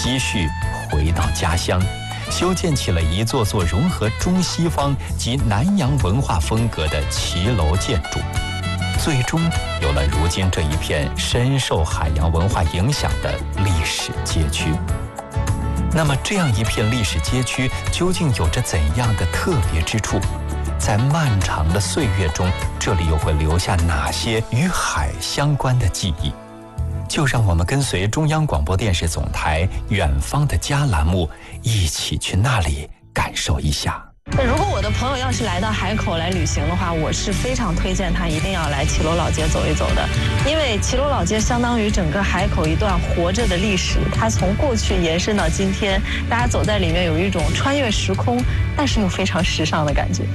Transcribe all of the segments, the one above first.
积蓄回到家乡，修建起了一座座融合中西方及南洋文化风格的骑楼建筑，最终有了如今这一片深受海洋文化影响的历史街区。那么这样一片历史街区究竟有着怎样的特别之处？在漫长的岁月中，这里又会留下哪些与海相关的记忆？就让我们跟随中央广播电视总台远方的家栏目，一起去那里感受一下。 如果我的朋友要是来到海口来旅行的话，我是非常推荐他一定要来骑楼老街走一走的，因为骑楼老街相当于整个海口一段活着的历史，它从过去延伸到今天，大家走在里面有一种穿越时空，但是又非常时尚的感觉。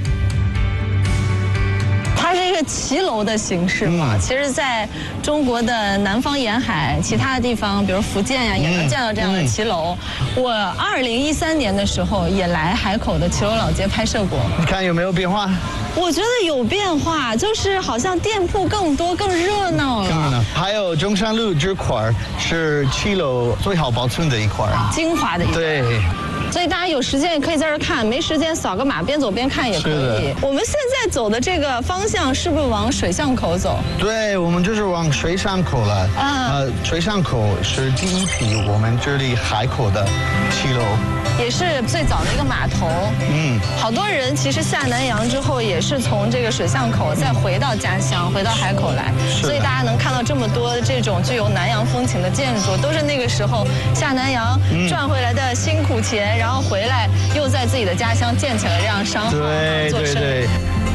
它是一个骑楼的形式嘛，其实在中国的南方沿海其他的地方，比如福建呀，也能见到这样的骑楼。我2013年的时候也来海口的骑楼老街拍摄过。 你看有没有变化？ 我觉得有变化，就是好像店铺更多、更热闹了。 更热闹。还有中山路这块是骑楼最好保存的一块， 精华的一块。 对。 所以大家有时间也可以在这儿看，没时间扫个码，边走边看也可以。我们现在走的这个方向是不是往水巷口走？ 对，我们就是往水巷口了。水巷口是第一批我们这里海口的骑楼， 也是最早的一个码头。好多人其实下南洋之后也是从这个水巷口再回到家乡，回到海口来，所以大家能看到这么多这种具有南洋风情的建筑，都是那个时候下南洋赚回来的辛苦钱。然后回来又在自己的家乡建起了这样商号，做生意。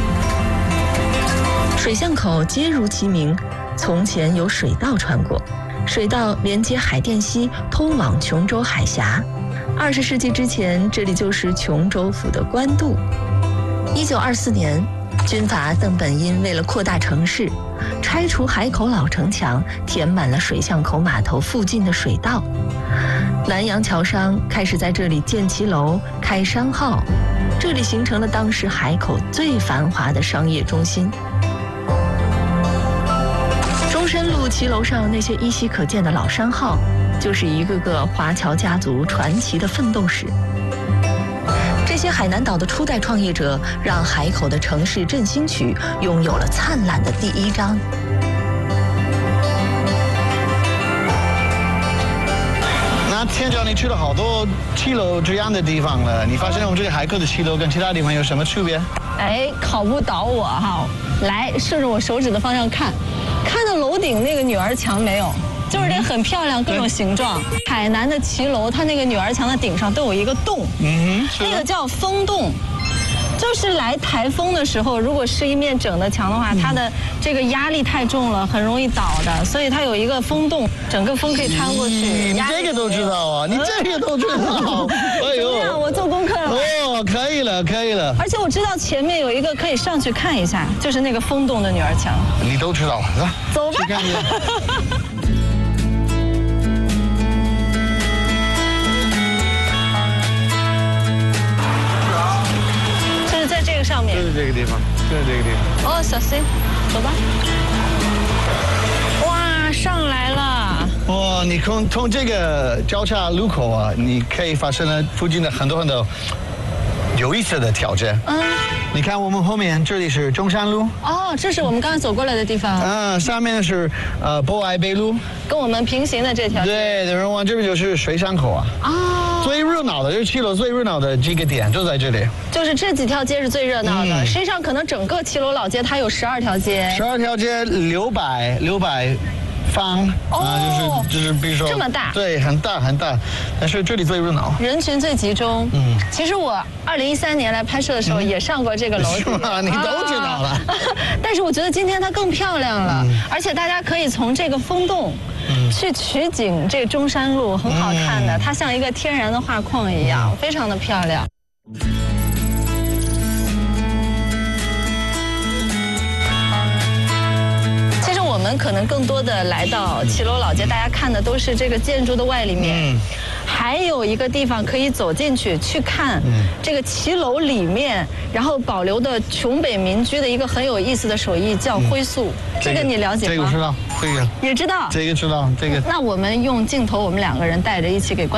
水巷口皆如其名，从前有水道穿过，水道连接海淀溪，通往琼州海峡。20世纪之前，这里就是琼州府的官渡。1924年，军阀邓本因为了扩大城市，拆除海口老城墙，填满了水巷口码头附近的水道。南洋侨商开始在这里建骑楼、开商号，这里形成了当时海口最繁华的商业中心。中山路骑楼上那些依稀可见的老商号，就是一个个华侨家族传奇的奋斗史。这些海南岛的初代创业者，让海口的城市振兴曲拥有了灿烂的第一章。 那天长，你去了好多骑楼这样的地方了，你发现我们这里海口的骑楼跟其他地方有什么区别？ 考不倒我哈！来，顺着我手指的方向看，看到楼顶那个女儿墙没有？就是这很漂亮，各种形状。海南的骑楼，它那个女儿墙的顶上都有一个洞，那个叫风洞。就是来台风的时候，如果是一面整的墙的话，它的这个压力太重了，很容易倒的，所以它有一个风洞，整个风可以穿过去。 你这个都知道啊？你这个都知道？ 哎呦，我做功课了。 哦，可以了，可以了。 而且我知道前面有一个可以上去看一下，就是那个风洞的女儿墙。 你都知道，来， 走吧。上面就是这个地方，就是这个地方。 哦，小心，走吧。哇，上来了！ 哇，你从这个交叉路口啊，你可以发现了附近的很多有意思的条件。你看我们后面这里是中山路。 哦，这是我们刚才走过来的地方。 上面是博爱北路， 跟我们平行的这条。 对，然后往这边就是水巷口啊。最热闹的就是骑楼最热闹的几个点就在这里，就是这几条街是最热闹的。实际上，可能整个骑楼老街它有12条街 ，12条街600方就是比如说这么大， 对，很大很大，但是这里最热闹， 人群最集中。其实我2013年来拍摄的时候也上过这个楼梯， 是吗？你都知道了。 但是我觉得今天它更漂亮了，而且大家可以从这个风洞去取景，这个中山路很好看的，它像一个天然的画框一样，非常的漂亮。我们可能更多的来到骑楼老街，大家看的都是这个建筑的外立面，还有一个地方可以走进去去看这个骑楼里面，然后保留的琼北民居的一个很有意思的手艺叫灰塑，这个你了解吗？ 这个知道，这个也知道， 这个知道，这个。 那我们用镜头，我们2个人带着一起给观众